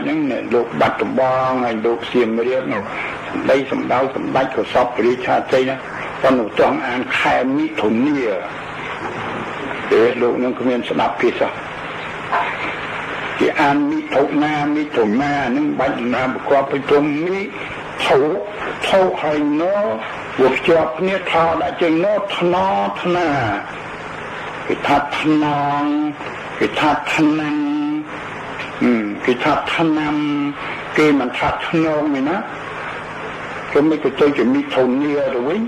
ហ្នឹងលោកបាត់ដំបងហើយលោកសៀមរាបនោះដីសម្ដៅសម្ដេចក៏សពរាជឆាត្រីណាប៉ុន្តែត្រង់អានខែមិថុនាពេលលោកនឹងគ្មានស្ដាប់ភាសាគេអានមិថុនានឹងបាច់ណាប្រកបពីព្រមមិថុហើយណោវាភ្ជាប់គ្នាថោដាក់ជើងណោថ្នថ្នាគេថាថ្នងគេថាថ្នាំគេថាថ្នាំគេមិនថាថ្នងទេណាគេមិនទៅជាមិថុនាទៅវិញ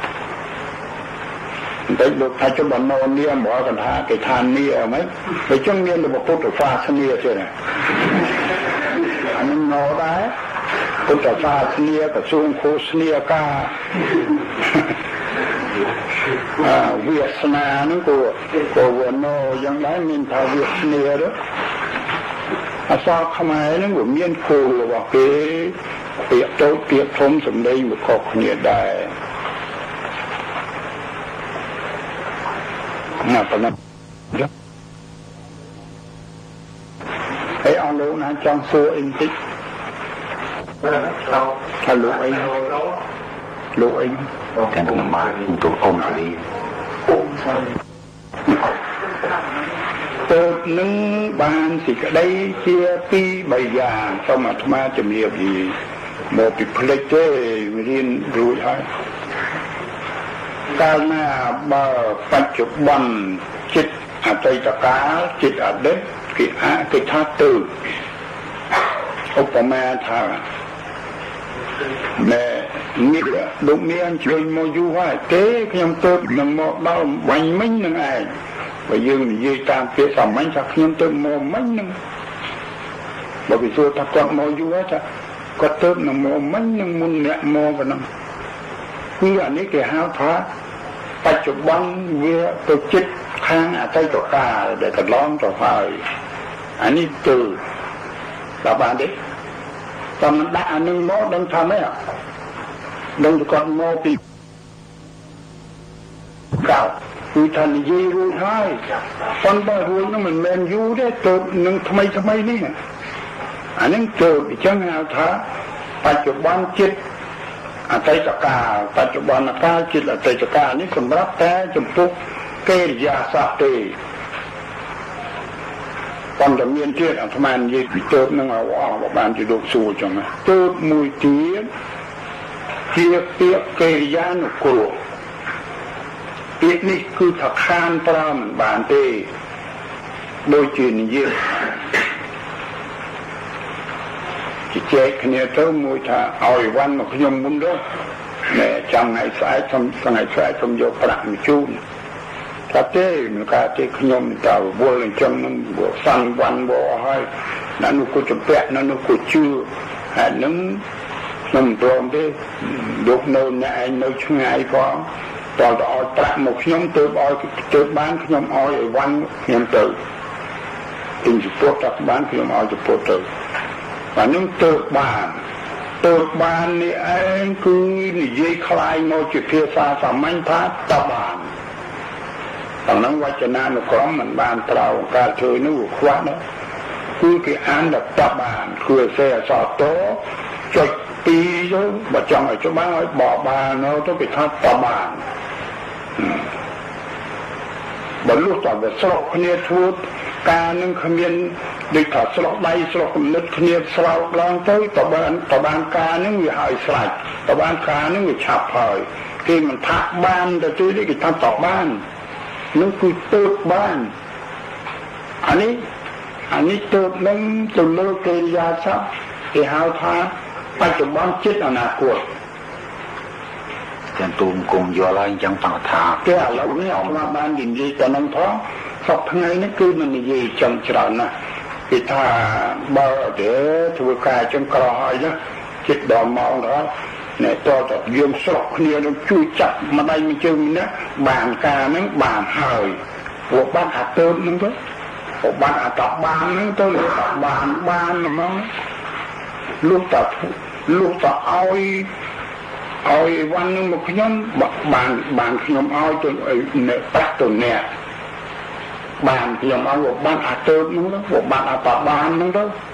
តែលោកថាចុះបណ្ណនាមកកថាគេថានាហ្មងបើចឹងមានពុទ្ធសាសនាទេណាអានេះណោដែរពុទ្ធសាសនាក្រសួងឃោសនាការវាសនានឹងក៏វណោយ៉ាងដែរមានថាវាសនាទេអសរខ្មែរនឹងវាមានគោលរបស់គេពាក្យតូចពាក្យធំសម្ដីមកខុសគ្នាដែរណាប៉ុណ្ណឹងហើយអស់លោកណាចង់សួរអីតិចថាលោកអីទាំងក្នុងបានទូអ៊ំស្រីទៅនឹងបានសេចក្តីជាពីរ3យ៉ាងសូមអាត្មាជំរាបមកពីផ្លេចទេរៀនរួចហើយកាលណាបើបច្ចុប្បន្នចិត្តអតីតកាលចិត្តអតីតគេថាទៅឧបមាថាណែនេះលោកមានជួយមកយូរហើយទេខ្ញុំទៅនឹងមកដល់បាញ់មិញនឹងឯងបើយើងនិយាយតាមពាក្យសាមញ្ញថាខ្ញុំទៅមកមិញនឹងបើគេសួរថាគាត់មកយូរហើយថាគាត់ទៅនឹងមកមិញនឹងមុនអ្នកមកប៉ុណ្ណឹងគឺអានេះគេហៅថាបច្ចុប្បន្នវាទៅចិត្តខាងអតីតកាលដែលកន្លងទៅហើយអានេះទៅដល់បានទេតែមិនដាក់អានឹងមកដឹងថាម៉េចដឹងគាត់មកពីកៅគឺថានិយាយរួចហើយប៉ុន្តែរួចនោះមិនមែនយូរទេទៅនឹងថ្មីនេះអានឹងទៅអញ្ចឹងហៅថាបច្ចុប្បន្នចិត្តអតីតកាលបច្ចុប្បន្នកាលចិត្តអតីតកាលនេះសម្រាប់តែចំពោះកិរិយាសព្ទទេប៉ុន្តែមានទៀតអាត្មានិយាយពីទៅនឹងអស់បានជាលោកសួរចឹងទៅមួយទៀតជាពាក្យកិរិយានុគលពាក្យនេះគឺថាខានប្រើមិនបានទេដូចជានិយាយជជែកគ្នាទៅមួយថាឲ្យវ៉ាន់មកខ្ញុំមុនទៅណែចាំថ្ងៃស្អែកខ្ញុំយកប្រាក់មកជូនតែទេមិនកាទេខ្ញុំទៅវល់អញ្ចឹងនឹងសាន់វ៉ាន់បោហើយណានោះគូចម្ពាក់ណានោះគូជឿហើយនឹងខ្ញុំព្រមទេលោកនៅអ្នកឯងនៅឆ្ងាយផងតើឲ្យប្រាក់មកខ្ញុំទៅបានខ្ញុំឲ្យវ៉ាន់ខ្ញុំទៅទិញចំពោះតាបានខ្ញុំឲ្យចំពោះទៅបាទនឹងទៅបាននេះឯងគឺនិយាយคล้ายមកជាភាសាសាមញ្ញថាតបានហ្នឹងវចនានុក្រមមិនបានប្រើការជួយនោះខ្វះណាគឺគេអានដល់តបានគឺសេអសតោចុចពីរទៅបើចង់ឲ្យច្បាស់ឲ្យបកបានទៅគេថាតបានបើលុះតទៅស្រោកគ្នាធ្វើការនឹងគ្មានដូចថាស្រោកដៃស្រោកគំនិតគ្នាស្រោកឡើងទៅតបានការនឹងវាហើយស្រេចតបានការនឹងវាឆាប់ហើយគេមិនថាបានទៅទីគេថាតបាននោះគឺទៅបានអានេះទៅនឹងទៅលើកិរិយាសព្ទគេហៅថាបច្ចុប្បន្នចិត្តអនាគតទាំងទូមគុំយល់ហើយអញ្ចឹងតថាគេឥឡូវនេះអត់បាននិយាយទៅនឹងផងសពថ្ងៃនេះគឺមិននិយាយចំច្រើនណាស់គេថាបើទេធ្វើការចឹងក្រហើយណាចិត្តដល់ម៉ោងដល់ណែតើយើងស្រុកគ្នានឹងជួយចាប់ម្ដាយមួយជើងនេះបានការហ្នឹងបានហើយពួកបាត់អាទើបហ្នឹងទៅពួកបាត់អាតបានហ្នឹងទៅបានហ្មងលុះតឲ្យវ៉ាន់នឹងមកខ្ញុំបានខ្ញុំឲ្យទៅប្រាក់ទៅអ្នកបានខ្ញុំឲ្យពួកបាត់អាទើបហ្នឹងទៅពួកបាត់អាតបានហ្នឹងទៅ